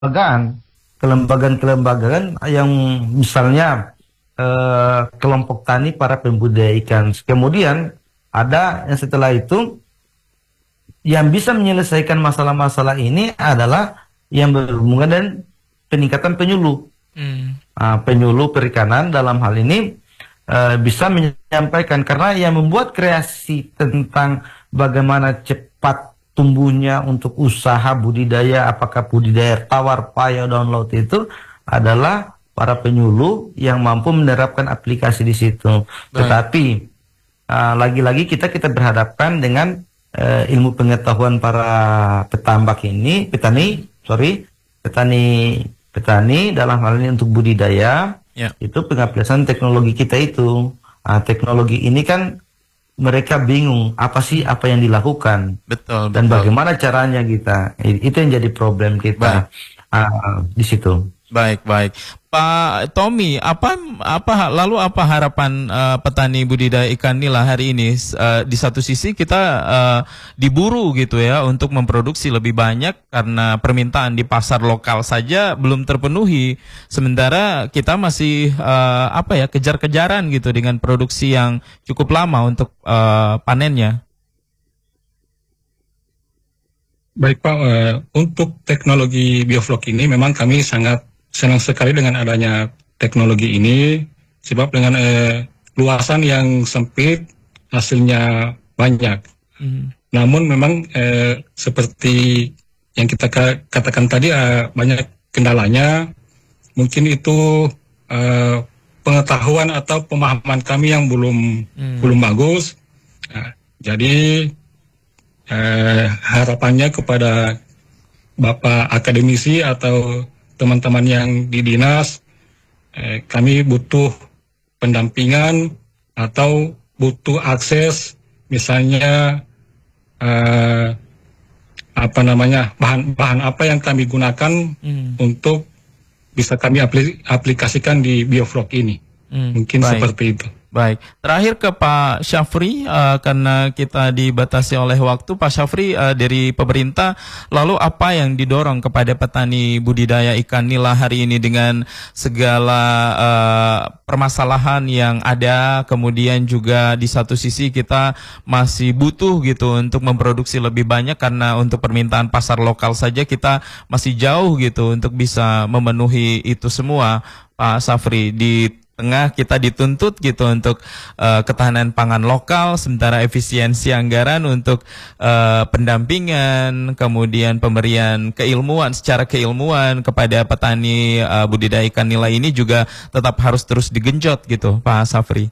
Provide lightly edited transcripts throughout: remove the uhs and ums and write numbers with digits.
kelembagaan yang misalnya kelompok tani para pembudidaya ikan. Kemudian ada yang setelah itu yang bisa menyelesaikan masalah-masalah ini adalah yang berhubungan dengan peningkatan penyuluh. Penyuluh perikanan dalam hal ini bisa menyampaikan, karena yang membuat kreasi tentang bagaimana cepat tumbuhnya untuk usaha budidaya, apakah budidaya tawar, payau, daun laut, itu adalah para penyuluh yang mampu menerapkan aplikasi di situ. Tetapi lagi-lagi kita berhadapkan dengan ilmu pengetahuan para petani dalam hal ini untuk budidaya. Itu pengaplikasian teknologi kita itu. Teknologi ini kan mereka bingung apa yang dilakukan. Betul. Dan bagaimana caranya kita. Itu yang jadi problem kita di situ. Baik. Pak Tommy, apa harapan petani budidaya ikan nila hari ini? Di satu sisi kita diburu gitu ya untuk memproduksi lebih banyak karena permintaan di pasar lokal saja belum terpenuhi. Sementara kita masih kejar-kejaran gitu dengan produksi yang cukup lama untuk panennya. Baik Pak, untuk teknologi bioflok ini memang kami sangat senang sekali dengan adanya teknologi ini, sebab dengan luasan yang sempit hasilnya banyak. Namun memang seperti yang kita katakan tadi banyak kendalanya. Mungkin itu pengetahuan atau pemahaman kami yang belum bagus. Jadi harapannya kepada Bapak akademisi atau teman-teman yang di dinas, kami butuh pendampingan atau butuh akses, misalnya bahan apa yang kami gunakan untuk bisa kami aplikasikan di bioflok ini. Mungkin seperti itu. Baik, terakhir ke Pak Syafri, karena kita dibatasi oleh waktu. Pak Syafri, dari pemerintah, lalu apa yang didorong kepada petani budidaya ikan nila hari ini dengan segala permasalahan yang ada, kemudian juga di satu sisi kita masih butuh gitu untuk memproduksi lebih banyak karena untuk permintaan pasar lokal saja kita masih jauh gitu untuk bisa memenuhi itu semua, Pak Syafri. Di tengah kita dituntut gitu untuk ketahanan pangan lokal, sementara efisiensi anggaran untuk pendampingan, kemudian pemberian secara keilmuan kepada petani budidaya ikan nila ini juga tetap harus terus digenjot gitu, Pak Syafri.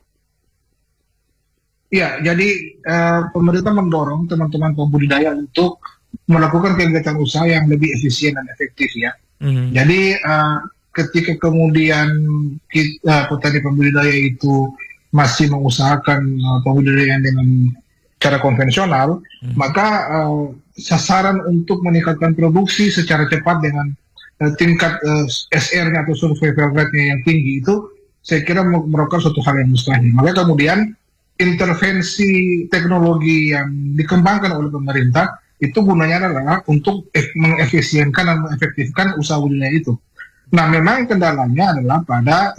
Ya, jadi pemerintah mendorong teman-teman pembudidaya untuk melakukan kegiatan usaha yang lebih efisien dan efektif ya. Jadi ketika kemudian petani pembudidaya itu masih mengusahakan pembudidayaan dengan cara konvensional, maka sasaran untuk meningkatkan produksi secara cepat dengan tingkat SR-nya atau survival rate-nya yang tinggi itu, saya kira merupakan suatu hal yang mustahil. Maka kemudian intervensi teknologi yang dikembangkan oleh pemerintah itu gunanya adalah untuk mengefisienkan dan mengefektifkan usaha budidaya itu. Nah, memang kendalanya adalah pada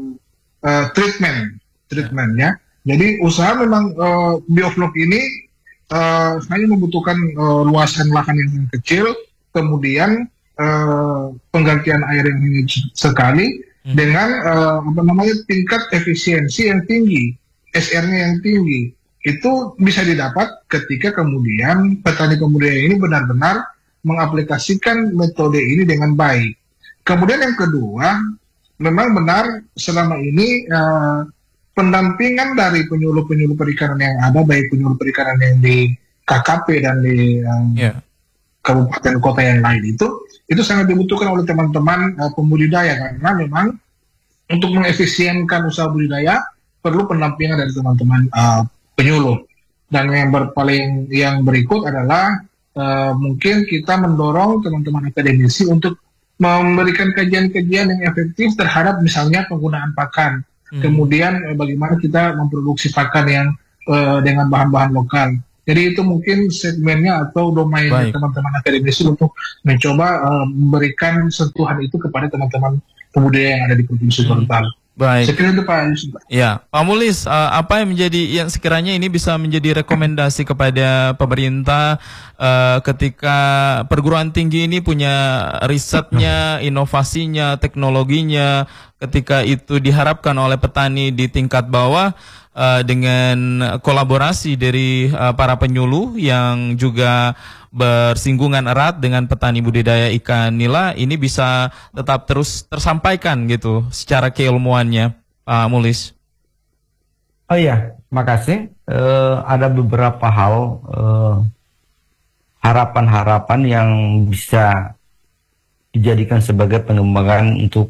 treatmentnya. Jadi usaha memang bioflok ini hanya membutuhkan luasan lahan yang sangat kecil, kemudian penggantian air yang hanya sekali dengan tingkat efisiensi yang tinggi, SR-nya yang tinggi. Itu bisa didapat ketika kemudian petani pembudidaya ini benar-benar mengaplikasikan metode ini dengan baik. Kemudian yang kedua, memang benar selama ini pendampingan dari penyuluh-penyuluh perikanan yang ada, baik penyuluh perikanan yang di KKP dan di kabupaten kota yang lain itu sangat dibutuhkan oleh teman-teman pembudidaya, karena memang untuk mengefisienkan usaha budidaya perlu pendampingan dari teman-teman penyuluh. Dan yang berikut adalah mungkin kita mendorong teman-teman akademisi untuk memberikan kajian-kajian yang efektif terhadap misalnya penggunaan pakan, kemudian bagaimana kita memproduksi pakan yang dengan bahan-bahan lokal, Jadi itu mungkin segmennya atau domainnya teman-teman akademisi untuk mencoba memberikan sentuhan itu kepada teman-teman pemuda yang ada di Provinsi Gorontalo. Baik. Sekiranya itu Pak Yusuf. Ya, Pak Mulis, apa yang menjadi yang sekiranya ini bisa menjadi rekomendasi kepada pemerintah ketika perguruan tinggi ini punya risetnya, inovasinya, teknologinya, ketika itu diharapkan oleh petani di tingkat bawah dengan kolaborasi dari para penyuluh yang juga bersinggungan erat dengan petani budidaya ikan nila, ini bisa tetap terus tersampaikan gitu secara keilmuannya, Pak Mulis. Oh iya, makasih. Ada beberapa hal harapan-harapan yang bisa dijadikan sebagai pengembangan untuk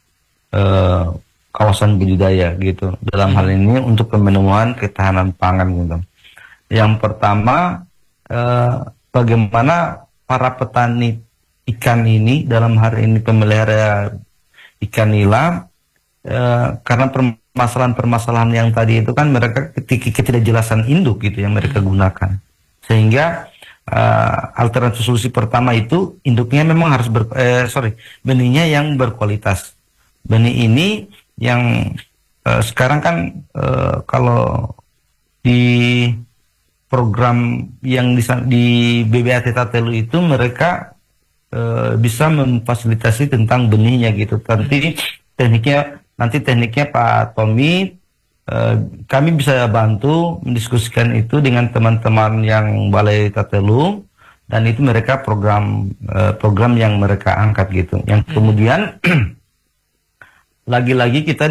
kawasan budidaya gitu. Dalam hal ini untuk pemenuhan ketahanan pangan gitu. Yang pertama, bagaimana para petani ikan ini dalam hari ini pemelihara ikan nila, karena permasalahan-permasalahan yang tadi itu kan mereka ketidakjelasan induk gitu yang mereka gunakan, sehingga alternatif solusi pertama itu induknya memang harus benihnya yang berkualitas. Benih ini yang sekarang kan kalau di program yang di BBAT Tatelu itu mereka bisa memfasilitasi tentang benihnya gitu. Nanti tekniknya Pak Tommy, kami bisa bantu mendiskusikan itu dengan teman-teman yang Balai Tatelu, dan itu mereka program yang mereka angkat gitu. Yang kemudian lagi-lagi kita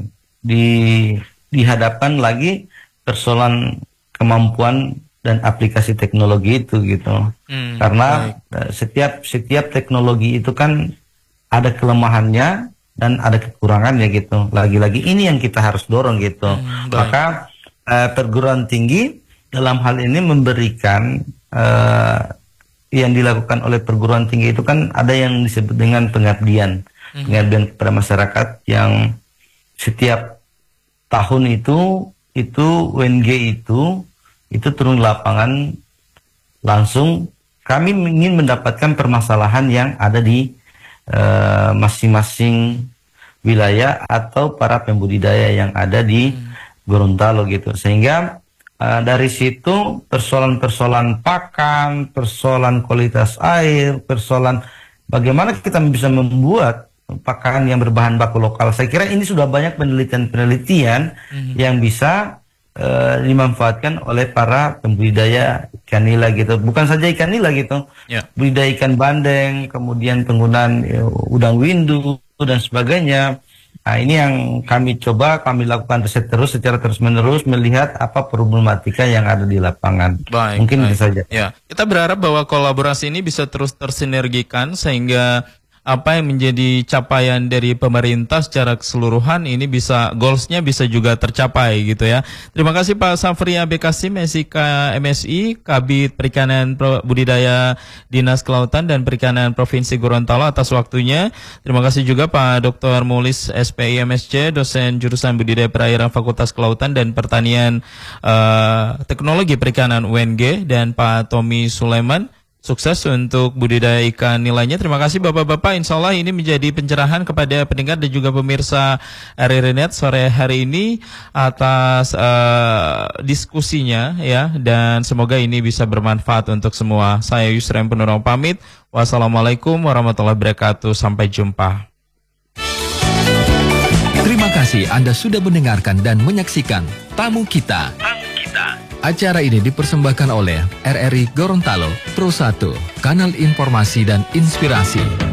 dihadapkan lagi persoalan kemampuan dan aplikasi teknologi itu gitu. Karena setiap teknologi itu kan ada kelemahannya dan ada kekurangannya gitu. Lagi-lagi ini yang kita harus dorong gitu. Maka perguruan tinggi dalam hal ini memberikan yang dilakukan oleh perguruan tinggi itu kan ada yang disebut dengan pengabdian kepada masyarakat, yang setiap tahun itu UNG itu turun lapangan langsung. Kami ingin mendapatkan permasalahan yang ada di masing-masing wilayah atau para pembudidaya yang ada di Gorontalo gitu, sehingga dari situ persoalan-persoalan pakan, persoalan kualitas air, persoalan bagaimana kita bisa membuat pakan yang berbahan baku lokal. Saya kira ini sudah banyak penelitian yang bisa dimanfaatkan oleh para pembudidaya ikan nila gitu. Bukan saja ikan nila gitu, budidaya ikan bandeng, kemudian penggunaan udang windu dan sebagainya. Nah, ini yang kami lakukan riset terus secara terus-menerus melihat apa problematika yang ada di lapangan. Mungkin itu saja. Ya, kita berharap bahwa kolaborasi ini bisa terus tersinergikan sehingga apa yang menjadi capaian dari pemerintah secara keseluruhan ini bisa, goalsnya bisa juga tercapai gitu ya. Terima kasih Pak Safri Abe Kasim, SIK MSI, Kabid Perikanan Budidaya Dinas Kelautan dan Perikanan Provinsi Gorontalo atas waktunya. Terima kasih juga Pak Dr. Mulis SPI MSc, dosen jurusan Budidaya Perairan Fakultas Kelautan dan Pertanian Teknologi Perikanan UNG, dan Pak Tommy Sulaiman. Sukses untuk budidaya ikan nilainya. Terima kasih Bapak-Bapak. Insya Allah ini menjadi pencerahan kepada pendengar dan juga pemirsa RRI.net sore hari ini atas diskusinya ya. Dan semoga ini bisa bermanfaat untuk semua. Saya Yusrem Penurong pamit. Wassalamualaikum warahmatullahi wabarakatuh. Sampai jumpa. Terima kasih Anda sudah mendengarkan dan menyaksikan Tamu Kita. Acara ini dipersembahkan oleh RRI Gorontalo Pro 1, kanal informasi dan inspirasi.